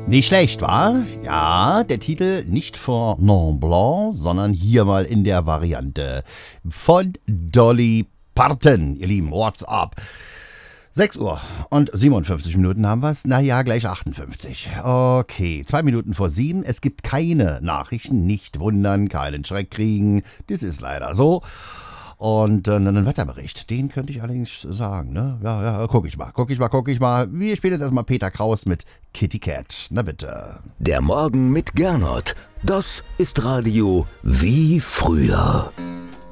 Nicht schlecht, wa? Ja, der Titel nicht vor Mont Blanc, sondern hier mal in der Variante von Dolly Parton. Ihr Lieben, what's up? 6 Uhr und 57 Minuten haben wir es. Naja, gleich 58. Okay, 2 Minuten vor 7. Es gibt keine Nachrichten. Nicht wundern, keinen Schreck kriegen. Das ist leider so. Und einen Wetterbericht, den könnte ich allerdings sagen, ne? Ja, guck ich mal. Wir spielen jetzt erstmal Peter Kraus mit Kitty Cat. Na bitte. Der Morgen mit Gernot. Das ist Radio wie früher.